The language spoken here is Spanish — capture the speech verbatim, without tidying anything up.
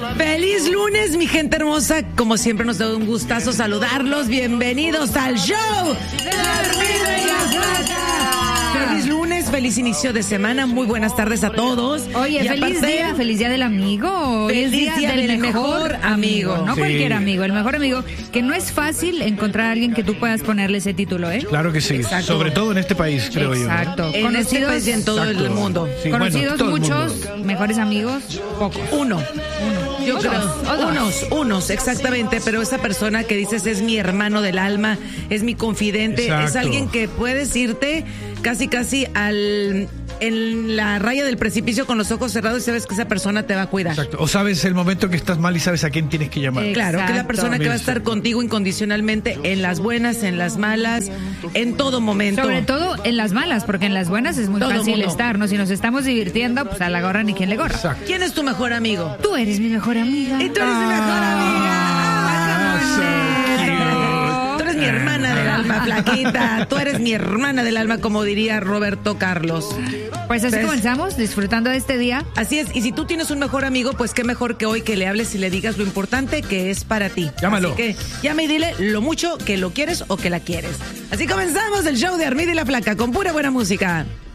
Feliz lunes, mi gente hermosa. Como siempre nos da un gustazo saludarlos. Bienvenidos al show de la Armida y la Flaca. Feliz lunes, feliz inicio de semana. Muy buenas tardes a todos. Oye, y feliz aparte, día, feliz día del amigo. Feliz día, día del, del mejor, mejor amigo. amigo. No Sí. cualquier amigo, el mejor amigo. Que no es fácil encontrar a alguien que tú puedas ponerle ese título, ¿eh? Claro que sí, Exacto. sobre todo en este país, creo Exacto. En este país y en todo Exacto. el mundo. Sí, Conocidos bueno, todo el muchos, mundo. mejores amigos, pocos. Uno. Yo O creo, dos, o dos. unos, unos, exactamente, pero esa persona que dices es mi hermano del alma, es mi confidente, Exacto. es alguien que puedes irte casi casi al en la raya del precipicio con los ojos cerrados y sabes que esa persona te va a cuidar. Exacto. O sabes el momento que estás mal y sabes a quién tienes que llamar. Eh, Claro, que es la Exacto. persona que va a estar contigo incondicionalmente en las buenas, en las malas, en todo momento. Sobre todo en las malas, porque en las buenas es muy Todo fácil mundo. estar, ¿no? Si nos estamos divirtiendo, pues a la gorra ni quien le gorra. Exacto. ¿Quién es tu mejor amigo? Tú eres mi mejor amiga. Y tú eres mi mejor amiga. Ah, so cute. Tú eres mi hermana del alma, Flaquita. Tú eres mi hermana del alma, como diría Roberto Carlos. Pues así ¿Ves? comenzamos, disfrutando de este día. Así es, y si tú tienes un mejor amigo, pues qué mejor que hoy que le hables y le digas lo importante que es para ti. Llámalo. Así que llama y dile lo mucho que lo quieres o que la quieres. Así comenzamos el show de Armida y la Flaca con pura buena música.